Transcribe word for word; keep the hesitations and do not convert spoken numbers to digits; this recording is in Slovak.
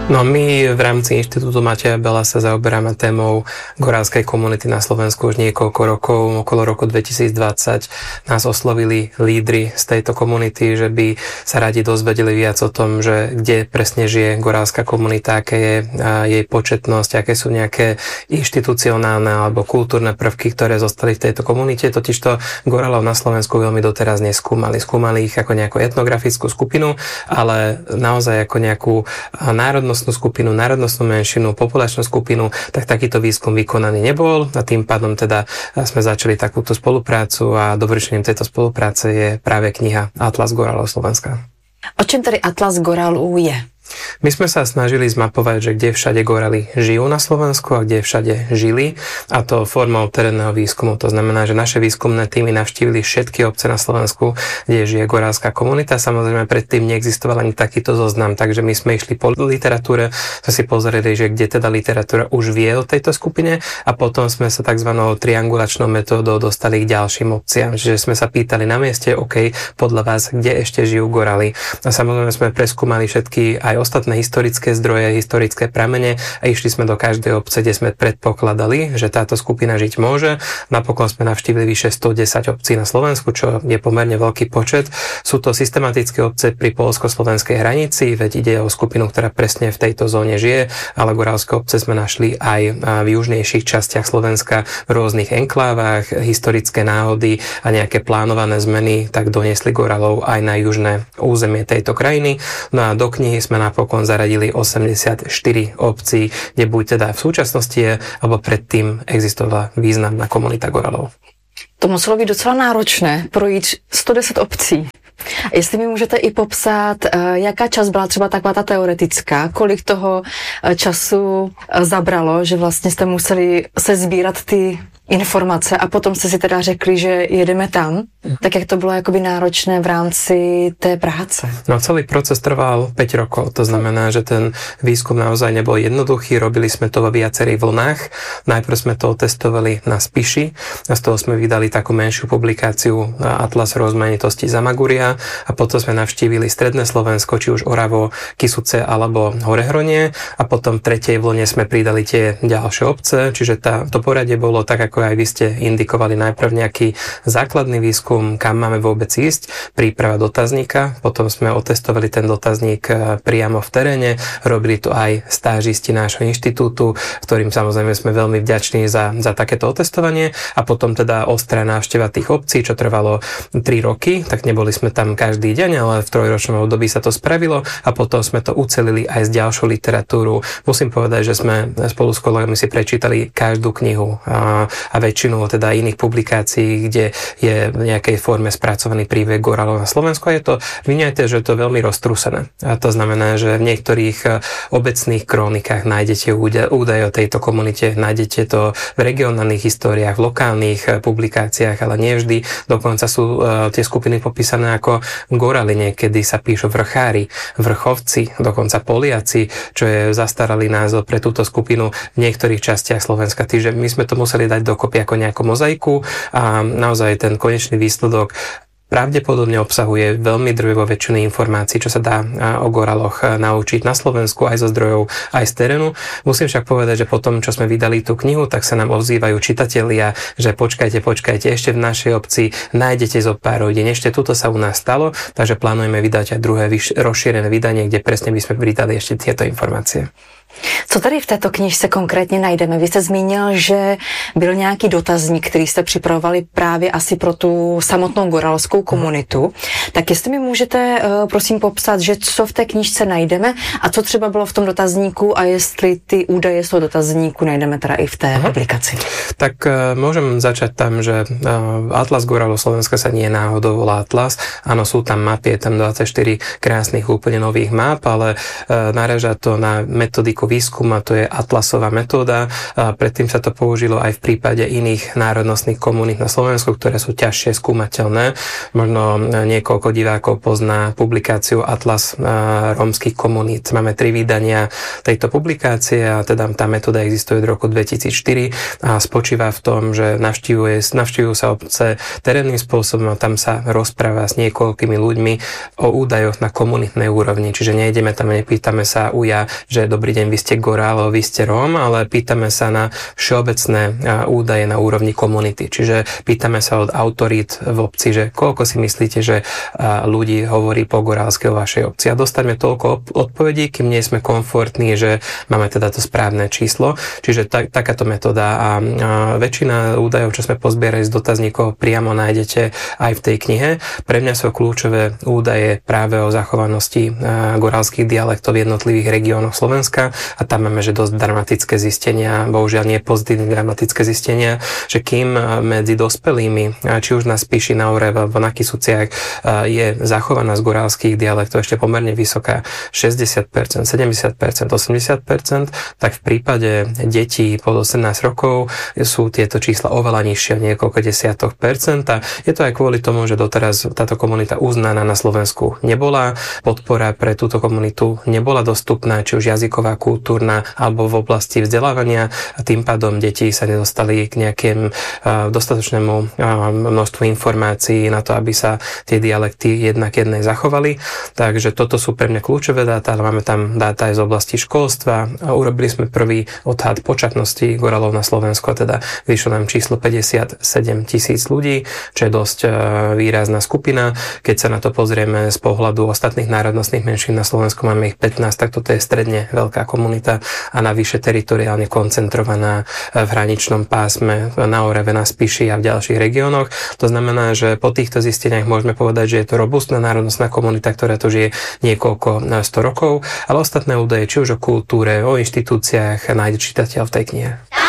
No my v rámci Inštitútu Mateja Bela sa zaoberáme témou gorálskej komunity na Slovensku už niekoľko rokov. Okolo roku dvetisícdvadsať nás oslovili lídri z tejto komunity, že by sa radi dozvedeli viac o tom, že kde presne žije gorálska komunita, aké je jej početnosť, aké sú nejaké inštitucionálne alebo kultúrne prvky, ktoré zostali v tejto komunite. Totižto gorálov na Slovensku veľmi doteraz neskúmali. Skúmali ich ako nejakú etnografickú skupinu, ale naozaj ako nejakú národnostnú skupinu, národnostnú menšinu, populačnú skupinu, tak takýto výskum vykonaný nebol a tým pádom teda sme začali takúto spoluprácu a dovršením tejto spolupráce je práve kniha Atlas gorálov Slovenska. O čem tedy Atlas gorálov je? My sme sa snažili zmapovať, že kde všade goráli žijú na Slovensku a kde všade žili, a to formou terénneho výskumu. To znamená, že naše výskumné týmy navštívili všetky obce na Slovensku, kde žije gorálska komunita. Samozrejme, predtým neexistoval ani takýto zoznam, takže my sme išli po literatúre, sme si pozreli, že kde teda literatúra už vie o tejto skupine, a potom sme sa tzv. Triangulačnou metódou dostali k ďalším obciam. Čiže sme sa pýtali na mieste, OK, podľa vás, kde ešte žijú goráli. A samozrejme sme preskúmali všetky aj ostatné historické zdroje, historické pramene a išli sme do každej obce, kde sme predpokladali, že táto skupina žiť môže. Napokon sme navštívili vyše stodesať obcí na Slovensku, čo je pomerne veľký počet. Sú to systematické obce pri poľsko-slovenskej hranici, veď ide o skupinu, ktorá presne v tejto zóne žije, ale gorálske obce sme našli aj v južnejších častiach Slovenska v rôznych enklávach. Historické náhody a nejaké plánované zmeny tak doniesli gorálov aj na južné územie tejto krajiny. No a do knihy sme napokon zaradili osemdesiatštyri obcí, kde buď teda v súčasnosti je, alebo predtým existovala významná komunita gorálov. To muselo být docela náročné projít sto deset obcí. Jestli mi můžete i popsat, jaká čas byla třeba taková ta teoretická, kolik toho času zabralo, že vlastně jste museli se sbírat ty informace a potom jste si teda řekli, že jedeme tam, tak jak to bylo jakoby náročné v rámci té práce? No celý proces trval päť rokov, to znamená, že ten výskum naozaj nebol jednoduchý, robili sme to vo viacerých vlnách. Najprv sme to testovali na Spiši a z toho sme vydali takú menšiu publikáciu Atlas rozmanitosti Zamaguria a potom sme navštívili Stredné Slovensko, či už Oravo, Kysuce alebo Horehronie, a potom v tretej vlne sme pridali tie ďalšie obce, čiže tá, to poradie bolo tak, ako aj vy ste indikovali, najprv nejaký základný výskum, kam máme vôbec ísť, príprava dotazníka, potom sme otestovali ten dotazník priamo v teréne, robili to aj stážisti nášho inštitútu, ktorým samozrejme sme veľmi vďační za, za takéto otestovanie, a potom teda ostrá návšteva tých obcí, čo trvalo tri roky, tak neboli sme tam každý deň, ale v trojročnom období sa to spravilo a potom sme to ucelili aj s ďalšou literatúrou. Musím povedať, že sme spolu s kolegami si prečítali každú knihu a, a väčšinu teda iných publikácií, kde je v nejakej forme spracovaný príbeh gorálov na Slovensku, a je to, vyňajte, že je to veľmi roztrúsené. A to znamená, že v niektorých obecných krónikách nájdete údaje o tejto komunite, nájdete to v regionálnych históriách, v lokálnych publikáciách, ale nie vždy. Dokonca sú uh, tie skupiny popísané ako goráli, niekedy sa píšu vrchári, vrchovci, dokonca poliaci, čo je zastaralý názov pre túto skupinu v niektorých častiach Slovenska. Takže my sme to museli dať dokopy ako nejakú mozaiku a naozaj ten konečný výsledok pravdepodobne obsahuje veľmi drvivú väčšinu informácií, čo sa dá o goráloch naučiť na Slovensku aj zo zdrojov, aj z terénu. Musím však povedať, že potom, čo sme vydali tú knihu, tak sa nám ozývajú čitatelia, že počkajte, počkajte, ešte v našej obci nájdete zo pár hodín, ešte tuto sa u nás stalo, takže plánujeme vydať aj druhé rozšírené vydanie, kde presne by sme pridali ešte tieto informácie. Co tady v této knižce konkrétně najdeme? Vy jste zmínil, že byl nějaký dotazník, který jste připravovali právě asi pro tu samotnou gorálskou komunitu. Tak jestli mi můžete, prosím, popsat, že co v té knižce najdeme a co třeba bylo v tom dotazníku a jestli ty údaje z toho dotazníku najdeme teda i v té Aha. publikaci. Tak uh, môžem začať tam, že uh, Atlas gorálov Slovenska sa nie náhodou volá Atlas. Áno, sú tam mapy, je tam dvadsaťštyri krásnych úplne nových map, ale uh, naráža to na metodiku metodiku výskuma, to je atlasová metóda. Predtým sa to použilo aj v prípade iných národnostných komunít na Slovensku, ktoré sú ťažšie skúmateľné. Možno niekoľko divákov pozná publikáciu Atlas rómskych komunít. Máme tri vydania tejto publikácie a teda tá metóda existuje od roku dvetisícštyri a spočíva v tom, že navštívuje, navštívujú sa obce terénnym spôsobom a tam sa rozpráva s niekoľkými ľuďmi o údajoch na komunitnej úrovni. Čiže nejdeme tam, nepýtame sa uja, že dobrý deň, vy ste Gorál, vy ste Róm, ale pýtame sa na všeobecné údaje na úrovni komunity. Čiže pýtame sa od autorít v obci, že koľko si myslíte, že ľudí hovorí po gorálske o vašej obci. A dostaneme toľko odpovedí, kým nie sme komfortní, že máme teda to správne číslo. Čiže tak, takáto metóda a, a väčšina údajov, čo sme pozbierali z dotazníkov, priamo nájdete aj v tej knihe. Pre mňa sú kľúčové údaje práve o zachovanosti gorálskych dialektov v jednotlivých regiónoch Slovenska a tam máme, že dosť dramatické zistenia, bohužiaľ nie pozitívne dramatické zistenia, že kým medzi dospelými, či už na Spiši, na Orave alebo na Kysuciach je zachovaná z gorálskych dialektov ešte pomerne vysoká šesťdesiat percent, sedemdesiat percent, osemdesiat percent, tak v prípade detí pod osemnásť rokov sú tieto čísla oveľa nižšie, niekoľko desiatok percent a je to aj kvôli tomu, že doteraz táto komunita uznaná na Slovensku nebola, podpora pre túto komunitu nebola dostupná, či už jazyková, kultúrna alebo v oblasti vzdelávania a tým pádom deti sa nedostali k nejakým uh, dostatočnému uh, množstvu informácií na to, aby sa tie dialekty jednak jednej zachovali. Takže toto sú pre mňa kľúčové dáta, ale máme tam dáta aj z oblasti školstva. Urobili sme prvý odhad počatnosti gorálov na Slovensku, a teda vyšlo nám číslo päťdesiatsedem tisíc ľudí, čo je dosť výrazná skupina. Keď sa na to pozrieme z pohľadu ostatných národnostných menšín na Slovensku, máme ich pätnásť, tak toto je stredne veľká komunita a navyše teritoriálne koncentrovaná v hraničnom pásme na Orave, na Spiši a v ďalších regiónoch. To znamená, že po týchto zisteniach môžeme povedať, že je to robustná národnostná komunita, ktorá tu žije niekoľko sto rokov, ale ostatné údaje, či už o kultúre, o inštitúciách, nájde čitateľ v tej knihe.